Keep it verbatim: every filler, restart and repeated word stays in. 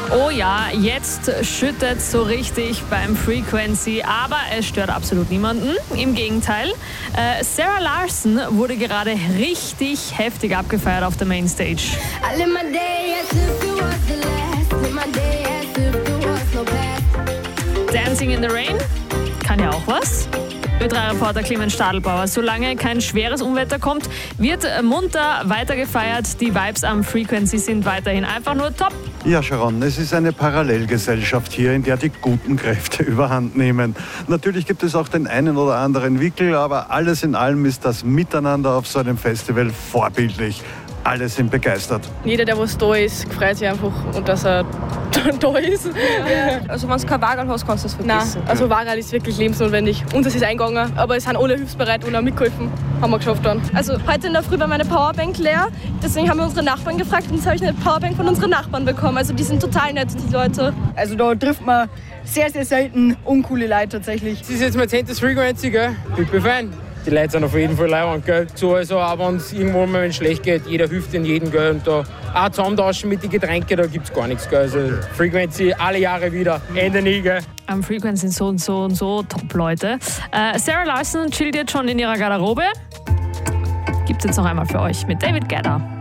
Oh ja, jetzt schüttet so richtig beim Frequency, aber es stört absolut niemanden. Im Gegenteil, äh, Sarah Larsson wurde gerade richtig heftig abgefeiert auf der Mainstage. Dancing in the Rain kann ja auch was. Ö drei Reporter Clemens Stadelbauer. Solange kein schweres Unwetter kommt, wird munter weiter gefeiert. Die Vibes am Frequency sind weiterhin einfach nur top. Ja, Sharon, es ist eine Parallelgesellschaft hier, in der die guten Kräfte überhand nehmen. Natürlich gibt es auch den einen oder anderen Wickel, aber alles in allem ist das Miteinander auf so einem Festival vorbildlich. Alle sind begeistert. Jeder, der was da ist, freut sich einfach und dass er da ist. Ja. Also wenn du kein Wagerl hast, kannst du es vergessen. Nein, also Wagerl ist wirklich lebensnotwendig. Uns ist es eingegangen, aber es sind alle hilfsbereit und auch mitgeholfen. Haben wir geschafft dann. Also heute in der Früh war meine Powerbank leer, deswegen haben wir unsere Nachbarn gefragt und jetzt habe ich eine Powerbank von unseren Nachbarn bekommen. Also die sind total nett, die Leute. Also da trifft man sehr, sehr selten uncoole Leute tatsächlich. Es ist jetzt mein zehntes Frequency, gell? Ich bin Fan. Die Leute sind auf jeden Fall leibend, gell? So, also auch wenn es irgendwo mal wenn es schlecht geht, jeder hilft in jedem, gell? Und da auch zusammentauschen mit den Getränken, da gibt es gar nichts, gell? Also Frequency alle Jahre wieder, Ende nie, gell? Am Frequency sind so und so und so Top-Leute. Äh, Sarah Larsson chillt jetzt schon in ihrer Garderobe. Gibt's jetzt noch einmal für euch mit David Guetta.